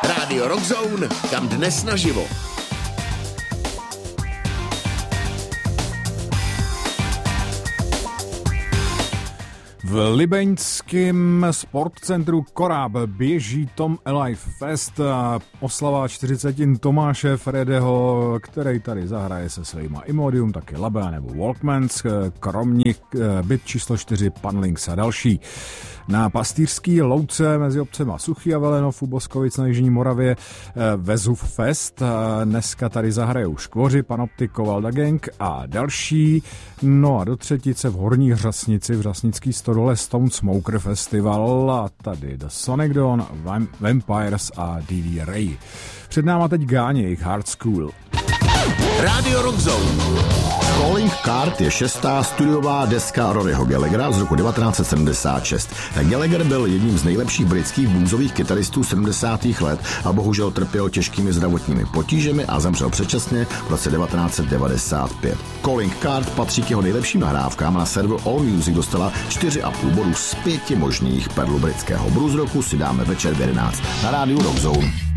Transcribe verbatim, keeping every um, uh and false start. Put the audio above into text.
Rádio Rockzone, kam dnes naživo. V libeňském sportcentru Koráb běží Tom Alive Fest, oslava čtyřicetin Tomáše Fredeho, který tady zahraje se svýma Imodium, taky Labe nebo Walkmans, kromě byt číslo čtyři, Panlinks a další. Na pastýřský louce mezi obcema Suchý a Velenov u Boskovic na Jižní Moravě Vezův Fest. Dneska tady zahrajou Škvoři, Panoptik, Kovalda Gang a další. No a do třetice v Horní Hřasnici v Hřasnický stodole Stone Smoker Festival a tady The Sonic Dawn, Vampires a D D Ray. Před náma teď Gáně, jejich Hard School. Rádio Rockzone. Calling Card je šestá studiová deska Roryho Gallaghera z roku devatenáct set sedmdesát šest. Gallagher byl jedním z nejlepších britských bluesových kytaristů sedmdesátých let a bohužel trpěl těžkými zdravotními potížemi a zemřel předčasně v roce devatenáct set devadesát pět. Calling Card patří k jeho nejlepším nahrávkám a na serveru All Music dostala čtyři a půl bodu z pěti možných. Perlu britského blues roku si dáme večer v jedenáct na rádiu Rockzone.